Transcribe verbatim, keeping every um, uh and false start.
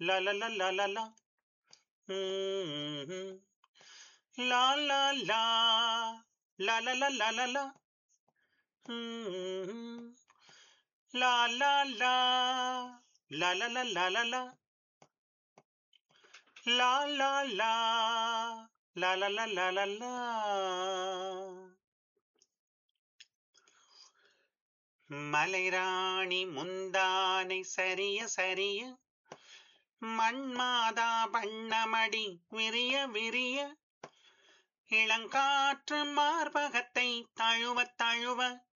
லா லா லா லா லா லா. ம்ஹும். லா லா லா லா லா லா லா லா லா. ம்ஹும். லா லா லா லா லா லா லா லா லா. லா லா லா லா லா லா லா லா லா. மலைராணி முந்தானை சரிய சரிய மண்மாதா பண்ணமடி விரிய விரிய இளங்காற்று மார்பகத்தை தழுவ தழுவ